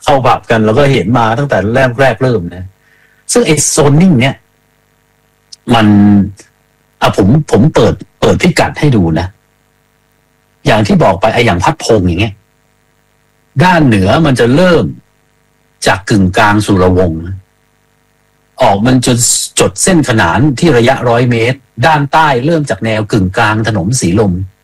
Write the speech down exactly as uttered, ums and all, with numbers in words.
เข้าผับกันแล้วก็เห็นมาตั้งแต่แรกแรกเริ่มนะซึ่งไอ้โซนนิ่งเนี่ยมันอ่ะผมผมเปิดเปิดพิกัดให้ดูนะอย่างที่บอกไปไอ้อย่างพัดพงอย่างเงี้ยด้านเหนือมันจะเริ่มจากกึ่งกลางสุรวงศ์ออกมันจนจดเส้นขนานที่ระยะร้อยเมตรด้านใต้เริ่มจากแนวกึ่งกลางถนนสีลม